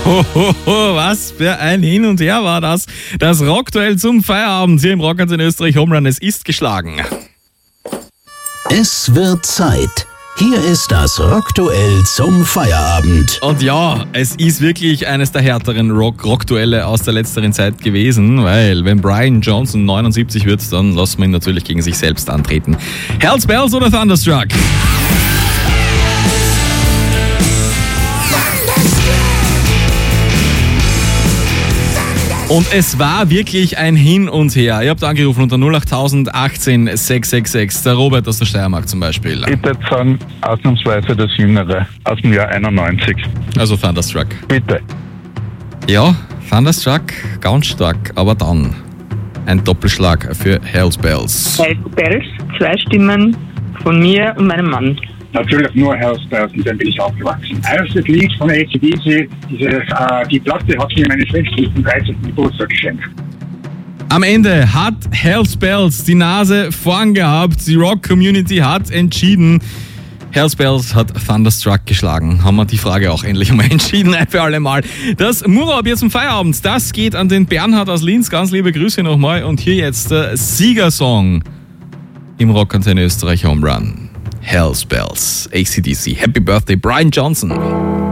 Was für ein Hin und Her war das. Das Rockduell zum Feierabend hier im Rock'n'Roll in Österreich Home Run. Es ist geschlagen. Es wird Zeit. Hier ist das Rockduell zum Feierabend. Und ja, es ist wirklich eines der härteren Rockduelle aus der letzteren Zeit gewesen, weil wenn Brian Johnson 79 wird, dann lassen wir ihn natürlich gegen sich selbst antreten. Hell's Bells oder Thunderstruck? Und es war wirklich ein Hin und Her. Ihr habt angerufen unter 08000 18 666. Der Robert aus der Steiermark zum Beispiel. Ich würde sagen, ausnahmsweise das Jüngere, aus dem Jahr 91. Also Thunderstruck. Bitte. Ja, Thunderstruck, ganz stark. Aber dann ein Doppelschlag für Hell's Bells. Hell's Bells, 2 Stimmen von mir und meinem Mann. Natürlich nur Hell's Bells, mit dem bin ich aufgewachsen. Erstes Lied von AC/DC, die Platte hat mir meine Schwester zum 13. Geburtstag geschenkt. Am Ende hat Hell's Bells die Nase vorn gehabt. Die Rock-Community hat entschieden. Hell's Bells hat Thunderstruck geschlagen. Haben wir die Frage auch endlich mal entschieden, ein für alle Mal. Das Murab jetzt zum Feierabend, das geht an den Bernhard aus Linz. Ganz liebe Grüße nochmal. Und hier jetzt der Siegersong im Rock'n'Roll Österreich Home Run. Hell's Bells, AC/DC. Happy Birthday, Brian Johnson.